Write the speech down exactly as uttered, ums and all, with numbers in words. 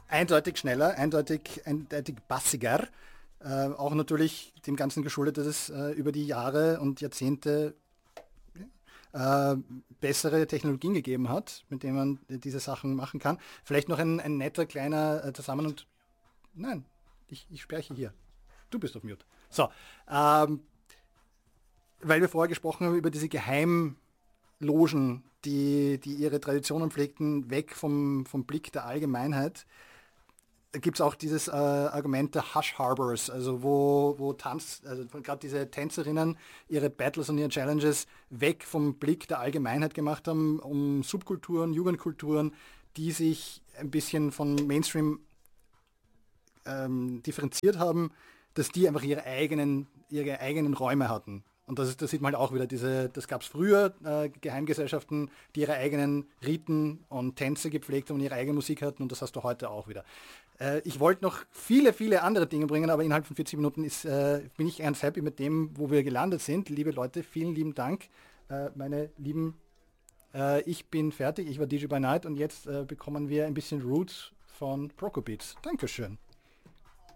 Eindeutig schneller, eindeutig, eindeutig bassiger. Äh, auch natürlich dem Ganzen geschuldet, dass es äh, über die Jahre und Jahrzehnte äh, bessere Technologien gegeben hat, mit denen man diese Sachen machen kann. Vielleicht noch ein, ein netter kleiner äh, Zusammen- und... Nein, ich, ich spreche hier. Du bist auf Mute. So, ähm, weil wir vorher gesprochen haben über diese Geheimlogen, die, die ihre Traditionen pflegten, weg vom, vom Blick der Allgemeinheit. Da gibt es auch dieses äh, Argument der Hush Harbors, also wo, wo Tanz, also gerade diese Tänzerinnen ihre Battles und ihre Challenges weg vom Blick der Allgemeinheit gemacht haben, um Subkulturen, Jugendkulturen, die sich ein bisschen von Mainstream ähm, differenziert haben, dass die einfach ihre eigenen, ihre eigenen Räume hatten. Und das, ist, das sieht man halt auch wieder, diese, das gab es früher, äh, Geheimgesellschaften, die ihre eigenen Riten und Tänze gepflegt haben und ihre eigene Musik hatten, und das hast du heute auch wieder. Äh, ich wollte noch viele, viele andere Dinge bringen, aber innerhalb von vierzig Minuten ist, äh, bin ich ganz happy mit dem, wo wir gelandet sind. Liebe Leute, vielen lieben Dank. Äh, meine lieben, äh, ich bin fertig, ich war D J by Night, und jetzt äh, bekommen wir ein bisschen Roots von Procobeats. Dankeschön.